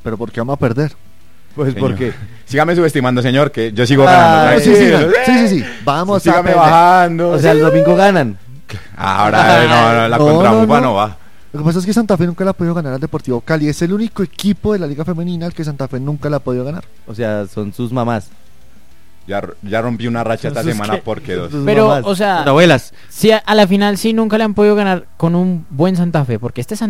¿Pero por qué vamos a perder? Pues Señor. porque... Sígame subestimando, señor, que yo sigo ganando. Sí, tranquilo. sí. Vamos a Sígame perder. bajando. O sea, el domingo ganan. Ahora no, la No, contramufa no. no va. Lo que pasa es que Santa Fe nunca le ha podido ganar al Deportivo Cali. Es el único equipo de la Liga Femenina al que Santa Fe nunca le ha podido ganar. O sea, son sus mamás. Ya rompí una racha esta Entonces, semana ¿qué? porque dos. Sus Pero, mamás. o sea, Sus abuelas. sí, a la final sí nunca le han podido ganar con un buen Santa Fe, porque este Santa